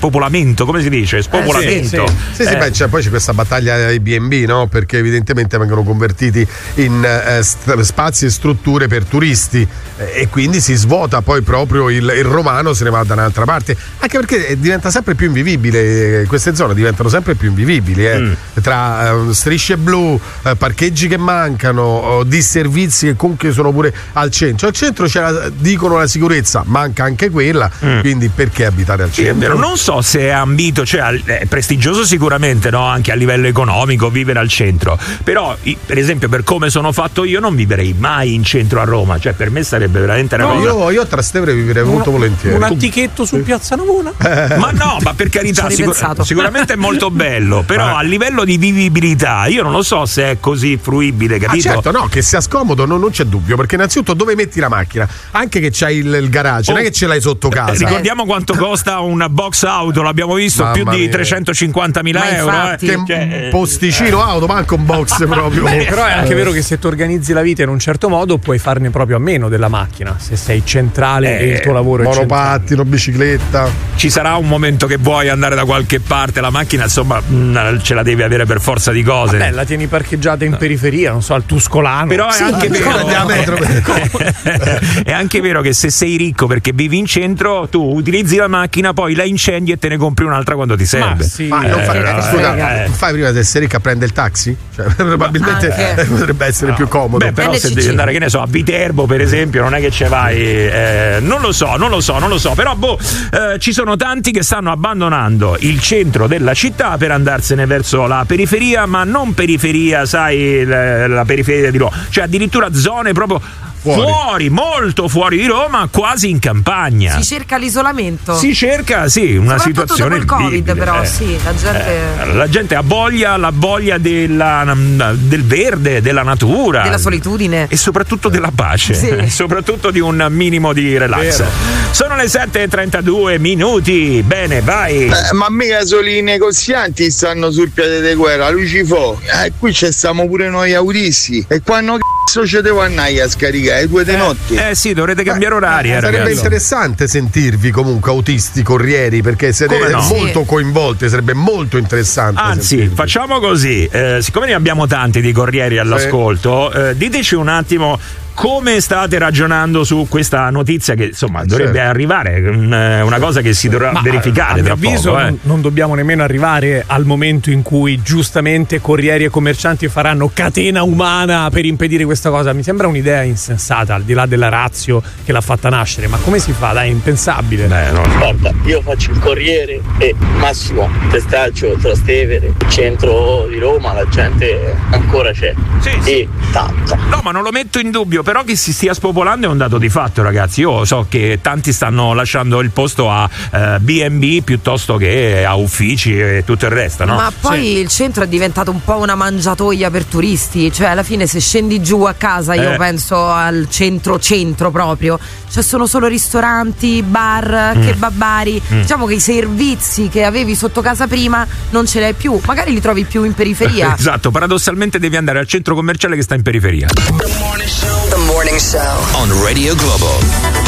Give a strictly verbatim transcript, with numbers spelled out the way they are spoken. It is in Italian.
spopolamento, come si dice? Spopolamento. Eh, sì, sì. Sì, sì, eh. beh, c'è, poi c'è questa battaglia dei B and B, no? Perché evidentemente vengono convertiti in eh, st- spazi e strutture per turisti eh, e quindi si svuota poi proprio il, il romano, se ne va da un'altra parte, anche perché diventa sempre più invivibile, eh, queste zone diventano sempre più invivibili eh. mm. tra eh, strisce blu, eh, parcheggi che mancano, oh, disservizi che comunque sono pure al centro. Al centro c'è la, dicono la sicurezza, manca anche quella, mm. quindi perché abitare al centro? Sì, non so se è ambito, cioè è prestigioso sicuramente, no? Anche a livello economico vivere al centro, però per esempio per come sono fatto io non vivrei mai in centro a Roma, cioè per me sarebbe veramente una no, cosa. Io, io a Trastevere vivrei un, molto volentieri. Un antichetto su Piazza Navona? Eh. Ma no, ma per carità, sicur- sicuramente è molto bello, però eh. a livello di vivibilità io non lo so se è così fruibile, capito? Ah, certo, no, che sia scomodo non, non c'è dubbio, perché innanzitutto dove metti la macchina? Anche che c'hai il, il garage, oh, non è che ce l'hai sotto casa. Eh, ricordiamo quanto costa una box auto, l'abbiamo visto, Mamma più di mia. trecentocinquantamila euro. Infatti, eh. Che cioè, posticino auto, manco un box proprio. Beh, però è anche vero che se tu organizzi la vita in un certo modo puoi farne proprio a meno della macchina, se sei centrale Eh, e il tuo lavoro è monopattino, bicicletta. Ci sarà un momento che vuoi andare da qualche parte, la macchina insomma mh, ce la devi avere per forza di cose. Vabbè, la tieni parcheggiata in periferia, non so, al Tuscolano. Però è sì, anche vero metro. è anche vero che se sei ricco perché vivi in centro, tu utilizzi la macchina, poi la incendi e te ne compri un'altra quando ti serve. Ma sì, Ma non eh, fai, eh, scusa, eh. fai prima di essere ricca a prendere il taxi? Cioè, probabilmente Anche. potrebbe essere No. più comodo. Beh, però N C C. se devi andare, che ne so, a Viterbo per esempio, non è che ce vai, eh, non lo so, non lo so, non lo so, però boh, eh, ci sono tanti che stanno abbandonando il centro della città per andarsene verso la periferia, ma non periferia, sai, la, la periferia di Roma, cioè addirittura zone proprio Fuori. fuori, molto fuori di Roma, quasi in campagna. Si cerca l'isolamento. Si cerca, sì, una soprattutto situazione dopo il Covid, vivibile, però eh. sì, la gente Eh, la gente ha voglia, la voglia della, del verde, della natura, della solitudine e soprattutto della pace, Sì. e soprattutto di un minimo di relax. Vero. Sono le sette e trentadue minuti. Bene, vai. Eh, ma mica solo i negozianti stanno sul piede di guerra, Lucifo. Eh, qui ci stiamo pure noi autisti. E quando cazzo ci devo andare a scaricare? Due di notti. Eh sì, dovrete cambiare orari, eh, sarebbe ragazzi. interessante sentirvi comunque autisti corrieri, perché siete Come no? molto Sì. coinvolti, sarebbe molto interessante. Anzi, sentirvi. facciamo così, eh, siccome ne abbiamo tanti di corrieri all'ascolto, eh, diteci un attimo come state ragionando su questa notizia che insomma Eh, dovrebbe certo. arrivare, un- una cosa che si dovrà Ma verificare a tra mio avviso poco. Eh. non, non dobbiamo nemmeno arrivare al momento in cui giustamente corrieri e commercianti faranno catena umana per impedire questa cosa. Mi sembra un'idea insensata, al di là della ratio che l'ha fatta nascere, ma come si fa? Dai, è impensabile. Beh, no. Guarda, io faccio il Corriere e Massimo, Testaccio, Trastevere, centro di Roma, la gente ancora c'è. Sì, sì. E tanta. No, ma non lo metto in dubbio, però che si stia spopolando è un dato di fatto, ragazzi. Io so che tanti stanno lasciando il posto a eh, B and B piuttosto che a uffici e tutto il resto, no? Ma poi Sì. il centro è diventato un po' una mangiatoia per turisti, cioè alla fine se scendi giù a casa io Eh. penso al centro centro proprio, cioè sono solo ristoranti, bar, Mm. kebabari, diciamo che i servizi che avevi sotto casa prima non ce li hai più, magari li trovi più in periferia. Esatto, paradossalmente devi andare al centro commerciale che sta in periferia. The Morning Show on Radio Globo.